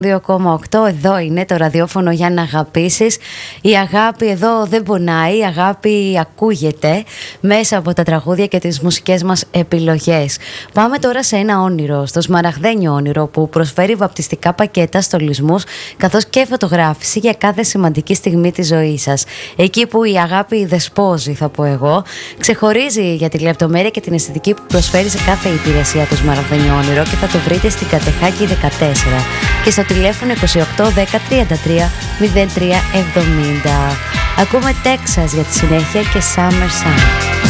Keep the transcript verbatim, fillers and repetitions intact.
δύο κόμμα οκτώ. Εδώ είναι το ραδιόφωνο για να αγαπήσεις. Η αγάπη εδώ δεν πονάει, η αγάπη ακούγεται μέσα από τα τραγούδια και τις μουσικές μας επιλογές. Πάμε τώρα σε ένα όνειρο, στο σμαραγδένιο όνειρο που προσφέρει βαπτιστικά πακέτα, στολισμούς καθώς και φωτογράφηση για κάθε σημαντική στιγμή της ζωής σας. Εκεί που η αγάπη δεσπόζει, θα πω εγώ, ξεχωρίζει για τη λεπτομέρεια και την αισθητική που προσφέρει σε κάθε υπηρεσία το σμαραγδένιο όνειρο και θα το βρείτε στην Κατεχάκη δεκατέσσερα και στο τηλέφωνο είκοσι οκτώ δέκα τριάντα τρία μηδέν τρία εβδομήντα. Ακούμε Texas για τη συνέχεια και Summer Sun.